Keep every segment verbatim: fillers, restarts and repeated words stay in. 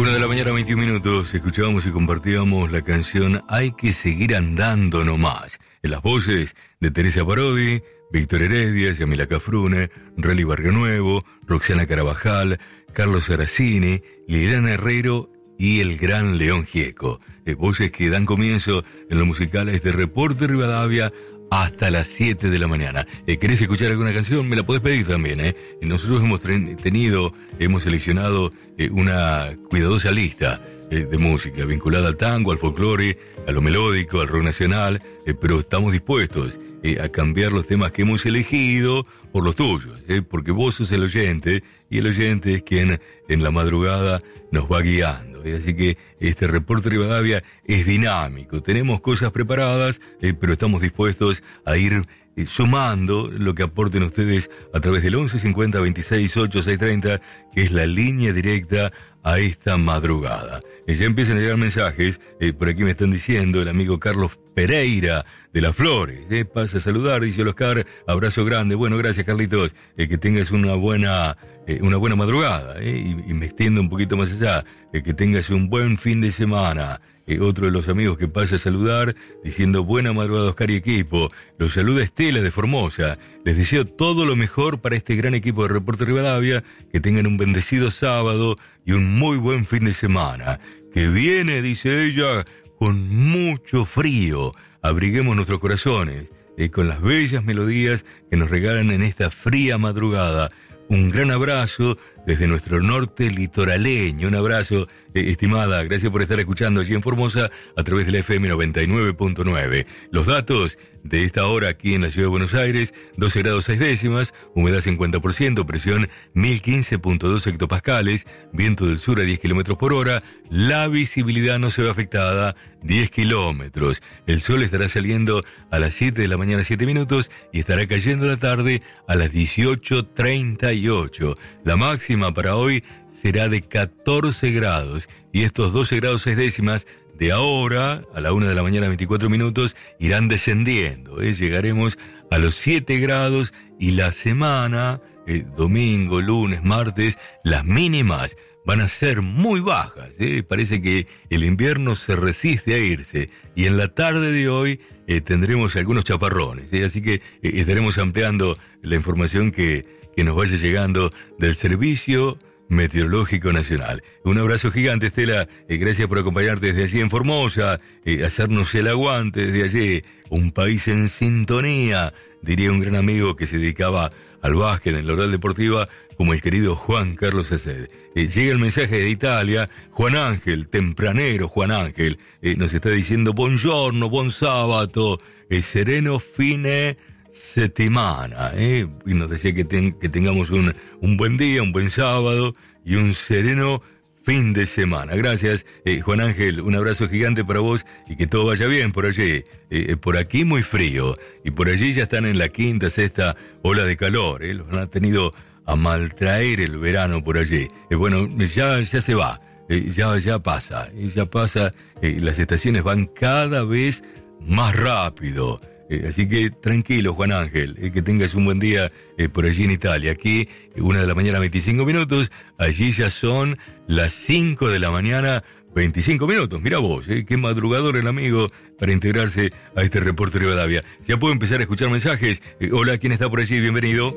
Una de la mañana, veintiún minutos, escuchábamos y compartíamos la canción Hay que seguir andando nomás, en las voces de Teresa Parodi, Víctor Heredia, Yamila Cafrune, Rally Barrio Nuevo, Roxana Carabajal, Carlos Saracini, Liliana Herrero y el gran León Gieco. Eh, voces que dan comienzo en los musicales de Reporte Rivadavia hasta las siete de la mañana. Eh, ¿Querés escuchar alguna canción? Me la podés pedir también, ¿eh? Nosotros hemos tenido, hemos seleccionado eh, una cuidadosa lista eh, de música vinculada al tango, al folclore, a lo melódico, al rock nacional, eh, pero estamos dispuestos eh, a cambiar los temas que hemos elegido por los tuyos, eh, porque vos sos el oyente y el oyente es quien en la madrugada nos va guiando. Así que este Reporte Rivadavia es dinámico. Tenemos cosas preparadas, eh, pero estamos dispuestos a ir eh, sumando lo que aporten ustedes a través del once cincuenta veintiséis ocho seis treinta, que es la línea directa a esta madrugada. Eh, ya empiezan a llegar mensajes, eh, por aquí me están diciendo el amigo Carlos Pereira de Las Flores, eh, pasa a saludar, dice el Oscar, abrazo grande. Bueno, gracias Carlitos, eh, que tengas una buena eh, una buena madrugada, eh, y, y me extiendo un poquito más allá, eh, que tengas un buen fin de semana. Eh, otro de los amigos que pasa a saludar, diciendo buena madrugada Oscar y equipo, los saluda Estela de Formosa, les deseo todo lo mejor para este gran equipo de Reporte Rivadavia, que tengan un bendecido sábado y un muy buen fin de semana, que viene, dice ella, con mucho frío. Abriguemos nuestros corazones eh, con las bellas melodías que nos regalan en esta fría madrugada. Un gran abrazo desde nuestro norte litoraleño. Un abrazo, eh, estimada. Gracias por estar escuchando allí en Formosa a través de la F M noventa y nueve punto nueve. Los datos de esta hora aquí en la ciudad de Buenos Aires: doce grados seis décimas, humedad cincuenta por ciento, presión mil quince punto dos hectopascales, viento del sur a diez kilómetros por hora, la visibilidad no se ve afectada, diez kilómetros. El sol estará saliendo a las siete de la mañana, siete minutos, y estará cayendo la tarde a las dieciocho treinta y ocho. La máxima para hoy será de catorce grados, y estos doce grados seis décimas de ahora, a la una de la mañana, veinticuatro minutos, irán descendiendo, ¿eh? Llegaremos a los siete grados, y la semana, eh, domingo, lunes, martes, las mínimas van a ser muy bajas, ¿eh? Parece que el invierno se resiste a irse, y en la tarde de hoy eh, tendremos algunos chaparrones, ¿eh? Así que eh, estaremos ampliando la información que, que nos vaya llegando del Servicio Meteorológico Nacional. Un abrazo gigante, Estela, eh, gracias por acompañarte desde allí en Formosa, eh, hacernos el aguante desde allí, un país en sintonía, diría un gran amigo que se dedicaba al básquet en la Oral Deportiva, como el querido Juan Carlos Aced. Eh, llega el mensaje de Italia, Juan Ángel, tempranero Juan Ángel, eh, nos está diciendo buongiorno, buon sabato, eh, sereno fine settimana, ¿eh? Y nos decía que, ten, que tengamos un, un buen día, un buen sábado y un sereno fin de semana. Gracias, eh, Juan Ángel, un abrazo gigante para vos y que todo vaya bien por allí. Eh, por aquí muy frío, y por allí ya están en la quinta, sexta ola de calor, ¿eh? Los han tenido a maltraer el verano por allí. Eh, bueno, ya, ya se va, eh, ya, ya pasa, eh, ya pasa, eh, las estaciones van cada vez más rápido. Eh, así que tranquilo, Juan Ángel, eh, que tengas un buen día eh, por allí en Italia. Aquí, eh, una de la mañana, veinticinco minutos, allí ya son las cinco de la mañana, veinticinco minutos. Mira vos, eh, qué madrugador el amigo para integrarse a este Reporte Rivadavia. Ya puedo empezar a escuchar mensajes. Eh, hola, ¿quién está por allí? Bienvenido.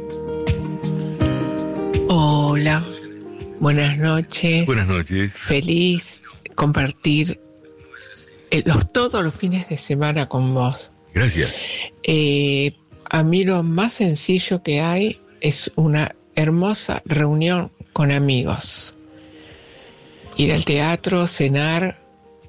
Hola, buenas noches. Buenas noches. Feliz compartir eh, los, todos los fines de semana con vos. Gracias. Eh, a mí lo más sencillo que hay es una hermosa reunión con amigos. Ir al teatro, cenar,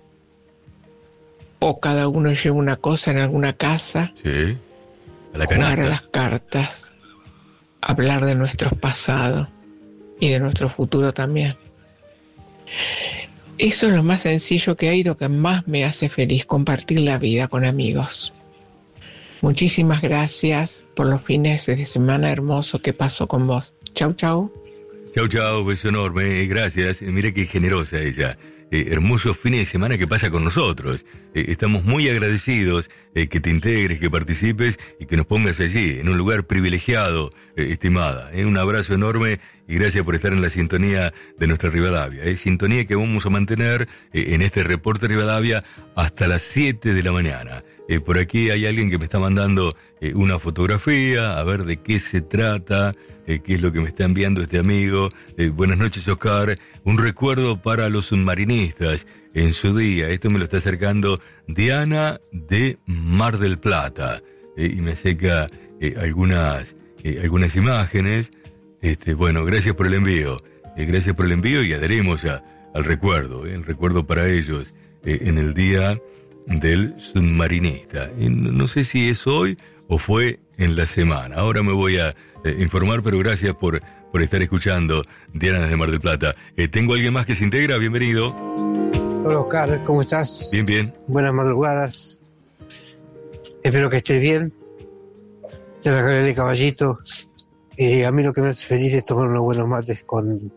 o cada uno lleva una cosa en alguna casa. Sí. A la canasta. Jugar a las cartas, hablar de nuestro pasado y de nuestro futuro también. Eso es lo más sencillo que hay y lo que más me hace feliz, compartir la vida con amigos. Muchísimas gracias por los fines de semana hermosos que paso con vos. Chau, chau. Chau, chau, beso enorme, eh, gracias. Eh, mira qué generosa ella. Eh, hermosos fines de semana que pasa con nosotros. Eh, estamos muy agradecidos eh, que te integres, que participes y que nos pongas allí, en un lugar privilegiado, eh, estimada. Eh, un abrazo enorme y gracias por estar en la sintonía de nuestra Rivadavia. Eh, sintonía que vamos a mantener eh, en este reporte Rivadavia hasta las siete de la mañana. Eh, por aquí hay alguien que me está mandando eh, una fotografía, a ver de qué se trata, eh, qué es lo que me está enviando este amigo. Eh, buenas noches, Oscar. Un recuerdo para los submarinistas en su día. Esto me lo está acercando Diana de Mar del Plata. Eh, y me acerca eh, algunas, eh, algunas imágenes. Este, bueno, gracias por el envío. Eh, gracias por el envío y adherimos a, al recuerdo. Eh, el recuerdo para ellos eh, en el día del submarinista. Y no sé si es hoy o fue en la semana. Ahora me voy a eh, informar, pero gracias por, por estar escuchando, Diana de Mar del Plata. Eh, ¿Tengo alguien más que se integra? Bienvenido. Hola, Oscar, ¿cómo estás? Bien, bien. Buenas madrugadas. Espero que estés bien. Te la Javier de Caballito. Eh, a mí lo que me hace feliz es tomar unos buenos mates con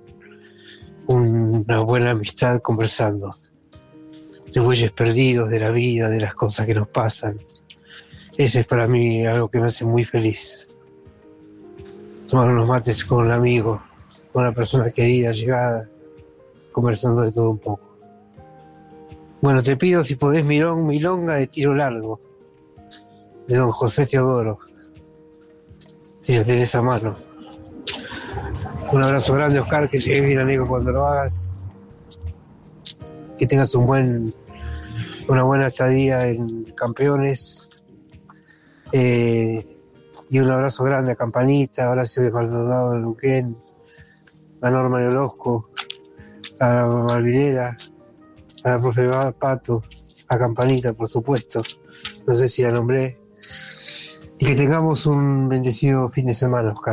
una buena amistad conversando. De bueyes perdidos, de la vida, de las cosas que nos pasan. Ese es para mí algo que me hace muy feliz. Tomar unos mates con un amigo, con una persona querida, llegada, conversando de todo un poco. Bueno, te pido si podés milong, milonga de tiro largo, de don José Teodoro, si lo tenés a mano. Un abrazo grande, Oscar, que llegues bien amigo cuando lo hagas. Que tengas un buen, una buena estadía en Campeones. Eh, y un abrazo grande a Campanita, a Horacio de Maldonado de Luquén, a Norma de Orozco, a Malvinera, a la profe Pato, a Campanita, por supuesto. No sé si la nombré. Y que tengamos un bendecido fin de semana, Oscar.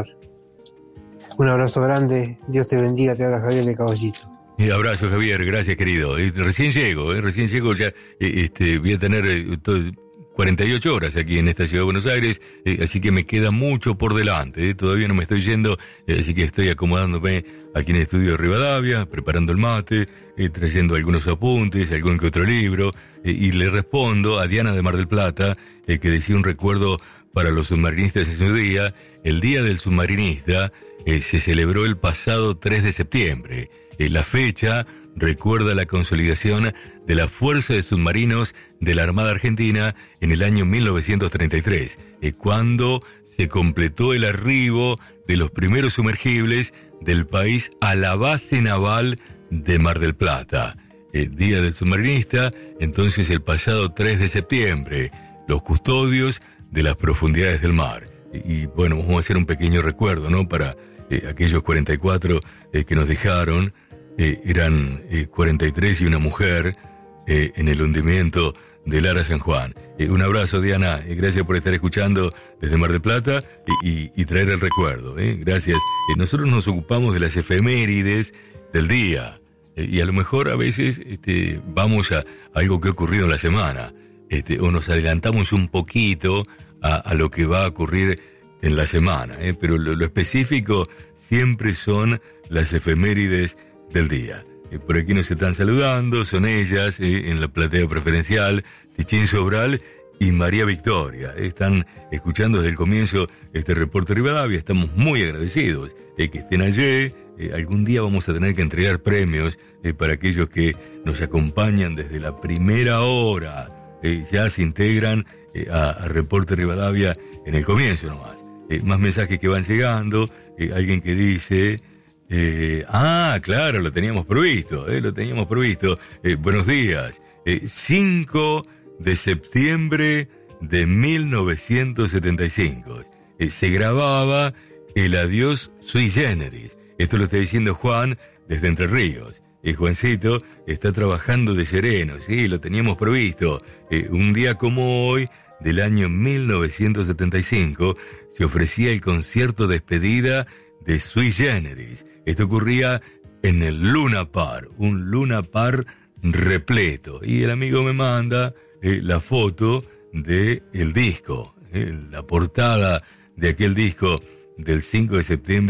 Un abrazo grande. Dios te bendiga. Te habla Javier de Caballito. Eh, abrazo, Javier, gracias, querido. Eh, recién llego, eh, recién llego ya, eh, este, voy a tener eh, todo, cuarenta y ocho horas aquí en esta ciudad de Buenos Aires, eh, así que me queda mucho por delante, eh, todavía no me estoy yendo, eh, así que estoy acomodándome aquí en el estudio de Rivadavia, preparando el mate, eh, trayendo algunos apuntes, algún que otro libro, eh, y le respondo a Diana de Mar del Plata, eh, que decía un recuerdo para los submarinistas en su día. El Día del Submarinista eh, se celebró el pasado tres de septiembre. Eh, la fecha recuerda la consolidación de la Fuerza de Submarinos de la Armada Argentina en el año mil novecientos treinta y tres, eh, cuando se completó el arribo de los primeros sumergibles del país a la base naval de Mar del Plata. El Día del Submarinista, entonces el pasado tres de septiembre, los custodios de las profundidades del mar. Y, y bueno, vamos a hacer un pequeño recuerdo, ¿no? Para eh, aquellos cuarenta y cuatro eh, que nos dejaron. Eh, eran eh, cuarenta y tres y una mujer eh, en el hundimiento del Ara San Juan. Eh, un abrazo, Diana, eh, gracias por estar escuchando desde Mar del Plata y, y, y traer el recuerdo, eh, gracias. Eh, nosotros nos ocupamos de las efemérides del día eh, y a lo mejor a veces este, vamos a, a algo que ha ocurrido en la semana, este, o nos adelantamos un poquito a, a lo que va a ocurrir en la semana, eh, pero lo, lo específico siempre son las efemérides del día. Eh, por aquí nos están saludando, son ellas, eh, en la platea preferencial, Tichín Sobral y María Victoria. Eh, están escuchando desde el comienzo este reporte Rivadavia, estamos muy agradecidos eh, que estén allí. Eh, algún día vamos a tener que entregar premios eh, para aquellos que nos acompañan desde la primera hora, eh, ya se integran eh, a, a reporte Rivadavia en el comienzo nomás. Eh, más mensajes que van llegando, eh, alguien que dice... Eh, ah, claro, lo teníamos previsto, eh, lo teníamos previsto. Eh, buenos días. Eh, cinco de septiembre de mil novecientos setenta y cinco. Eh, se grababa el Adiós Sui Generis. Esto lo está diciendo Juan desde Entre Ríos. Eh, Juancito está trabajando de sereno, sí, lo teníamos previsto. Eh, un día como hoy, del año mil novecientos setenta y cinco, se ofrecía el concierto despedida de Sui Generis. Esto ocurría en el Luna Park, un Luna Park repleto. Y el amigo me manda eh, la foto del disco, eh, la portada de aquel disco del cinco de septiembre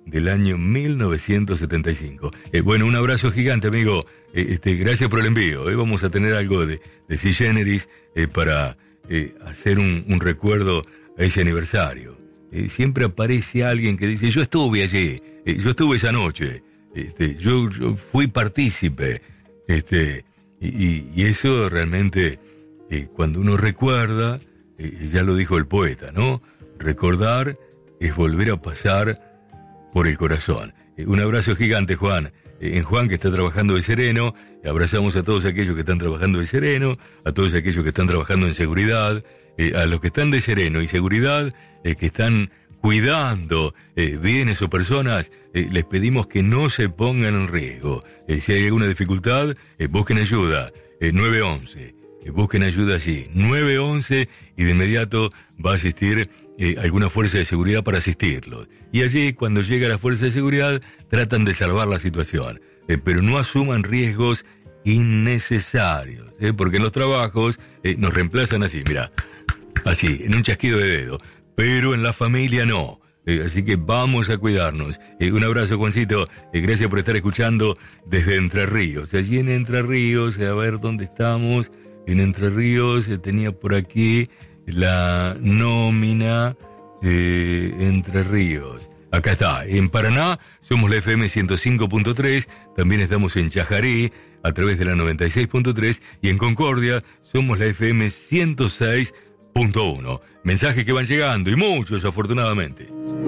del año mil novecientos setenta y cinco. Eh, bueno, un abrazo gigante, amigo. Eh, este, gracias por el envío. Eh, vamos a tener algo de, de Sui Generis eh, para eh, hacer un, un recuerdo a ese aniversario. Eh, siempre aparece alguien que dice, yo estuve allí, eh, yo estuve esa noche, este, yo, yo fui partícipe. Este, y, y eso realmente, eh, cuando uno recuerda, eh, ya lo dijo el poeta, ¿no? Recordar es volver a pasar por el corazón. Eh, un abrazo gigante, Juan. Eh, en Juan, que está trabajando de sereno, abrazamos a todos aquellos que están trabajando de sereno, a todos aquellos que están trabajando en seguridad, eh, a los que están de sereno y seguridad, eh, que están cuidando eh, bienes o personas, eh, les pedimos que no se pongan en riesgo. Eh, si hay alguna dificultad, eh, busquen ayuda. Eh, nueve once. Eh, busquen ayuda allí. nueve once y de inmediato va a asistir eh, alguna fuerza de seguridad para asistirlos. Y allí, cuando llega la fuerza de seguridad, tratan de salvar la situación. Eh, pero no asuman riesgos innecesarios. Eh, porque en los trabajos eh, nos reemplazan así, mira, así, en un chasquido de dedo. Pero en la familia no. Eh, así que vamos a cuidarnos. Eh, un abrazo, Juancito. Eh, gracias por estar escuchando desde Entre Ríos. Allí en Entre Ríos, a ver dónde estamos. En Entre Ríos eh, tenía por aquí la nómina eh, Entre Ríos. Acá está. En Paraná somos la F M ciento cinco punto tres. También estamos en Chajarí a través de la noventa y seis punto tres. Y en Concordia somos la F M ciento seis punto uno. Mensajes que van llegando, y muchos, afortunadamente.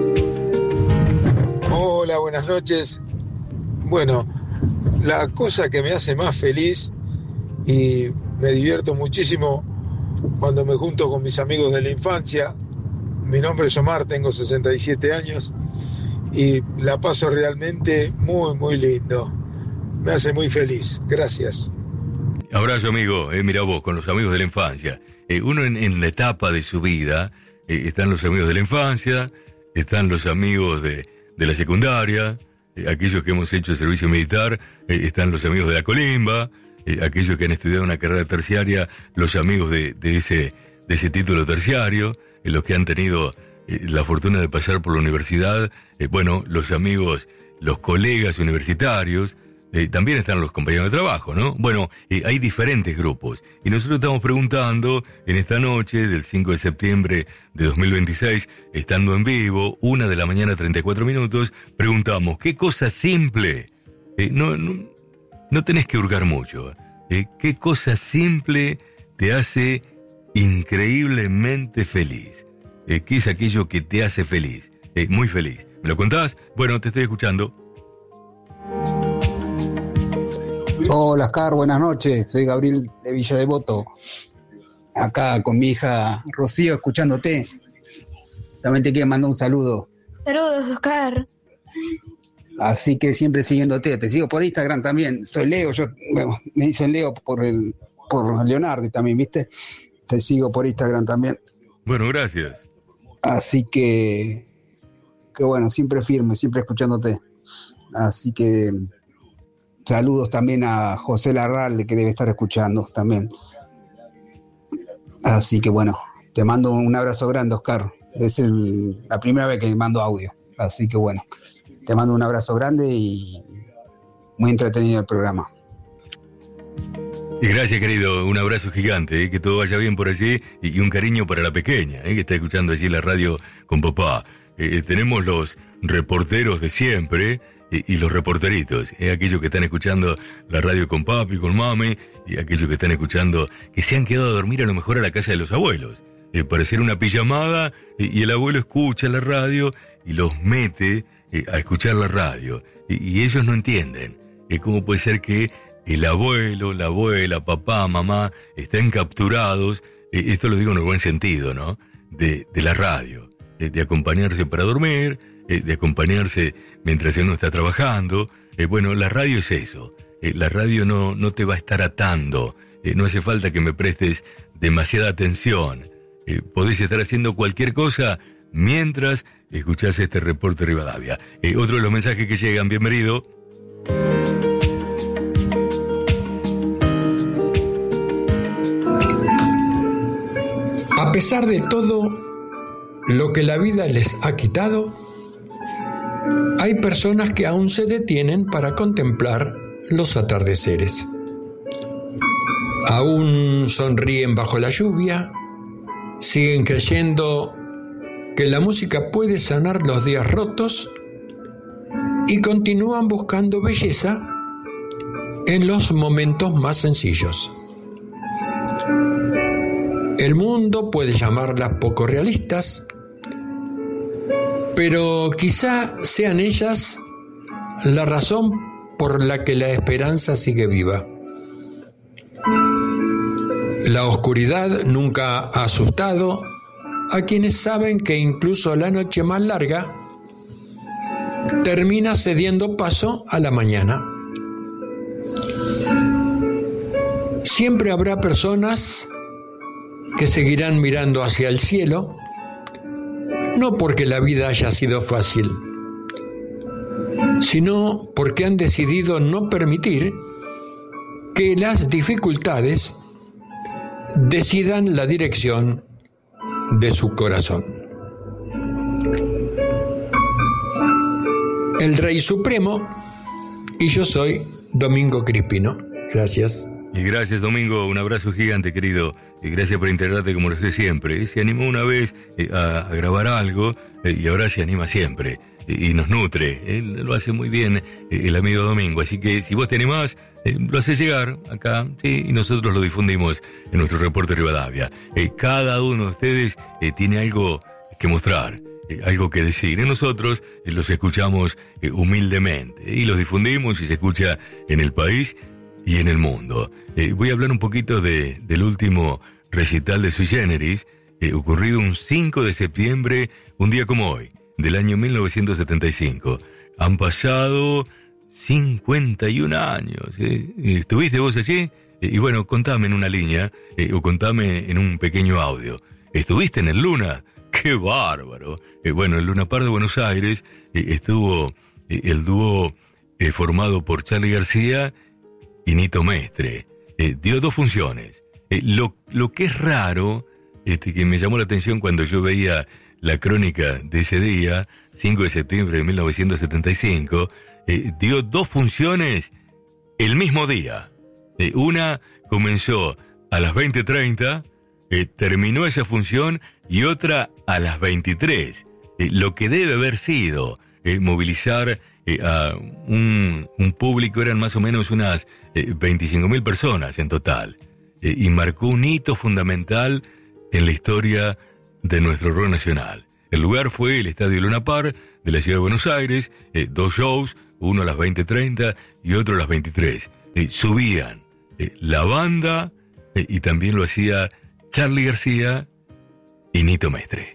Hola, buenas noches. Bueno, la cosa que me hace más feliz y me divierto muchísimo cuando me junto con mis amigos de la infancia. Mi nombre es Omar, tengo sesenta y siete años y la paso realmente muy, muy lindo. Me hace muy feliz. Gracias. Abrazo, amigo. Eh, mira vos, con los amigos de la infancia. Eh, uno en, en la etapa de su vida, eh, están los amigos de la infancia, están los amigos de, de la secundaria, eh, aquellos que hemos hecho servicio militar, eh, están los amigos de la colimba, eh, aquellos que han estudiado una carrera terciaria, los amigos de, de, ese, de ese título terciario, eh, los que han tenido eh, la fortuna de pasar por la universidad, eh, bueno, los amigos, los colegas universitarios. Eh, también están los compañeros de trabajo, ¿no? Bueno, eh, hay diferentes grupos. Y nosotros estamos preguntando en esta noche del cinco de septiembre de dos mil veintiséis, estando en vivo, una de la mañana, treinta y cuatro minutos, preguntamos, ¿qué cosa simple? Eh, no, no, no tenés que hurgar mucho. Eh, ¿Qué cosa simple te hace increíblemente feliz? Eh, ¿Qué es aquello que te hace feliz? Eh, muy feliz. ¿Me lo contás? Bueno, te estoy escuchando. Hola, Oscar, buenas noches. Soy Gabriel de Villa Devoto. Acá con mi hija Rocío, escuchándote. También te quiero mandar un saludo. Saludos, Oscar. Así que siempre siguiéndote. Te sigo por Instagram también. Soy Leo. Yo, bueno, me dicen Leo por el, por Leonardo también, ¿viste? Te sigo por Instagram también. Bueno, gracias. Así que, que bueno, siempre firme, siempre escuchándote. Así que saludos también a José Larralde, que debe estar escuchando también. Así que bueno, te mando un abrazo grande, Oscar. Es el, la primera vez que me mando audio. Así que bueno, te mando un abrazo grande y muy entretenido el programa. Y gracias, querido, un abrazo gigante, ¿eh? Que todo vaya bien por allí y un cariño para la pequeña, ¿eh? Que está escuchando allí la radio con papá. Eh, tenemos los reporteros de siempre y, y los reporteritos, ¿eh? Aquellos que están escuchando la radio con papi, con mami, y aquellos que están escuchando que se han quedado a dormir a lo mejor a la casa de los abuelos, eh, para hacer una pijamada, eh, y el abuelo escucha la radio y los mete eh, a escuchar la radio, y, y ellos no entienden eh, cómo puede ser que el abuelo, la abuela, papá, mamá estén capturados, eh, esto lo digo en el buen sentido, ¿no?, de, de la radio, eh, de acompañarse para dormir, eh, de acompañarse mientras uno está trabajando. Eh, bueno, la radio es eso. Eh, la radio no, no te va a estar atando. Eh, no hace falta que me prestes demasiada atención. Eh, podés estar haciendo cualquier cosa mientras escuchás este reporte Rivadavia. Eh, otro de los mensajes que llegan, bienvenido. A pesar de todo lo que la vida les ha quitado, hay personas que aún se detienen para contemplar los atardeceres. Aún sonríen bajo la lluvia, siguen creyendo que la música puede sanar los días rotos y continúan buscando belleza en los momentos más sencillos. El mundo puede llamarlas poco realistas, pero quizá sean ellas la razón por la que la esperanza sigue viva. La oscuridad nunca ha asustado a quienes saben que incluso la noche más larga termina cediendo paso a la mañana. Siempre habrá personas que seguirán mirando hacia el cielo, no porque la vida haya sido fácil, sino porque han decidido no permitir que las dificultades decidan la dirección de su corazón. El Rey Supremo y yo soy Domingo Crispino. Gracias. Y gracias, Domingo, un abrazo gigante, querido, y gracias por integrarte como lo sé siempre. Se animó una vez eh, a, a grabar algo eh, y ahora se anima siempre y, y nos nutre. Él lo hace muy bien, eh, el amigo Domingo, así que si vos te animás, eh, lo haces llegar acá, sí, y nosotros lo difundimos en nuestro reporte Rivadavia. Eh, cada uno de ustedes eh, tiene algo que mostrar, eh, algo que decir. Y nosotros eh, los escuchamos eh, humildemente y los difundimos y se escucha en el país y en el mundo. Eh, voy a hablar un poquito de, del último recital de Sui Generis, eh, ocurrido un cinco de septiembre, un día como hoy, del año mil novecientos setenta y cinco. Han pasado cincuenta y un años. ¿eh? ¿Estuviste vos allí? Eh, y bueno, contame en una línea, eh, o contame en un pequeño audio. ¿Estuviste en el Luna? ¡Qué bárbaro! Eh, bueno, el Luna Park de Buenos Aires eh, estuvo eh, el dúo eh, formado por Charly García y Nito Mestre. Eh, dio dos funciones. Eh, lo, lo que es raro, este, que me llamó la atención cuando yo veía la crónica de ese día, cinco de septiembre de mil novecientos setenta y cinco, eh, dio dos funciones el mismo día. Eh, una comenzó a las veinte treinta, eh, terminó esa función, y otra a las veintitrés. Eh, lo que debe haber sido eh, movilizar eh, a un, un público, eran más o menos unas eh, veinticinco mil personas en total, eh, y marcó un hito fundamental en la historia de nuestro rock nacional. El lugar fue el Estadio Luna Park de la ciudad de Buenos Aires, eh, dos shows, uno a las veinte treinta y otro a las veintitrés. Eh, subían eh, la banda eh, y también lo hacía Charly García y Nito Mestre.